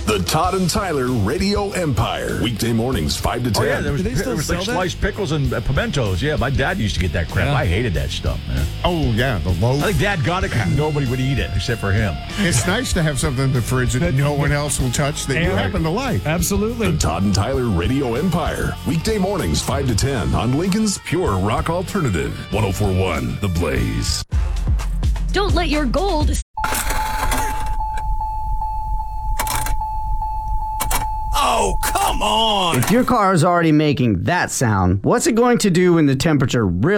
The Todd and Tyler Radio Empire. Weekday mornings, 5 to 10. Oh, yeah, there was like sliced pickles and pimentos. Yeah, my dad used to get that crap. Yeah. I hated that stuff, man. Oh, yeah, the loaf. I think Dad got it because nobody would eat it except for him. It's nice to have something in the fridge that no one else will touch that you happen to like. Absolutely. The Todd and Tyler Radio Empire. Weekday mornings, 5 to 10 on Lincoln's Pure Rock Alternative. 104.1 The Blaze. Don't let your gold... Oh, come on! If your car is already making that sound, what's it going to do when the temperature really